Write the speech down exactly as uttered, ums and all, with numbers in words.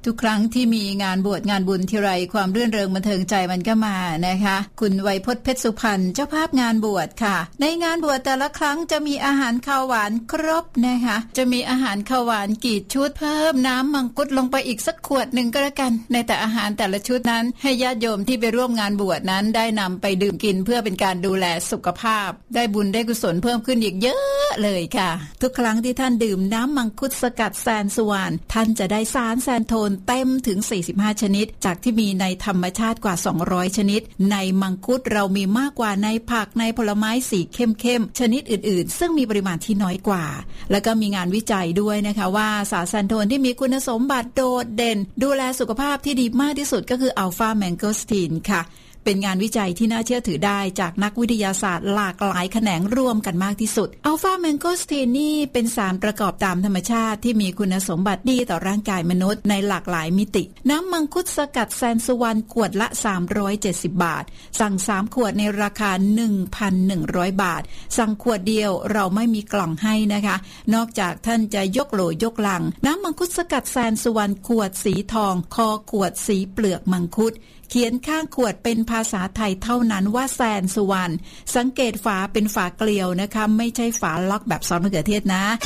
ทุกครั้งที่มีงานบวชงานบุญทีไรความรื่นเริงบันเทิงใจมันก็มานะคะคุณไวยพจน์เพชรสุพรรณเจ้าภาพงานบวชค่ะในงานบวชแต่ละครั้งจะมีอาหารข้าวหวานครบนะคะจะมีอาหารข้าวหวานกี่ชุดเพิ่มน้ำมังคุดลงไปอีกสักขวดหนึ่งก็แล้วกันในแต่อาหารแต่ละชุดนั้นให้ญาติโยมที่ไปร่วมงานบวชนั้นได้นำไปดื่มกินเพื่อเป็นการดูแลสุขภาพได้บุญได้กุศลเพิ่มขึ้นอีกเยอะเลยค่ะทุกครั้งที่ท่านดื่มน้ำมังคุดสกัดแซนสวรรค์ท่านจะได้สารแซนโทนเต็มถึงสี่สิบห้าชนิดจากที่มีในธรรมชาติกว่าสองร้อยชนิดในมังคุดเรามีมากกว่าในผักในผลไม้สีเข้มๆชนิดอื่นๆซึ่งมีปริมาณที่น้อยกว่าแล้วก็มีงานวิจัยด้วยนะคะว่าสารแซนโทนที่มีคุณสมบัติโดดเด่นดูแลสุขภาพที่ดีมากที่สุดก็คืออัลฟาแมงโกสตีนค่ะเป็นงานวิจัยที่น่าเชื่อถือได้จากนักวิทยาศาสตร์หลากหลายแขนงรวมกันมากที่สุดอัลฟาแมงโกสตีนนี่เป็นสารประกอบตามธรรมชาติที่มีคุณสมบัติดีต่อร่างกายมนุษย์ในหลากหลายมิติน้ำมังคุดสกัดแซนสุวรรณขวดละสามร้อยเจ็ดสิบบาทสั่งสามขวดในราคา หนึ่งพันหนึ่งร้อย บาทสั่งขวดเดียวเราไม่มีกล่องให้นะคะนอกจากท่านจะยกโหลยกลังน้ำมังคุดสกัดแซนสุวรรณขวดสีทองคอขวดสีเปลือกมังคุดเขียนข้างขวดเป็นภาษาไทยเท่านั้นว่าแซนสุวรรณสังเกตฝาเป็นฝาเกลียวนะคะไม่ใช่ฝาล็อกแบบซอสมะเขือเทศนะ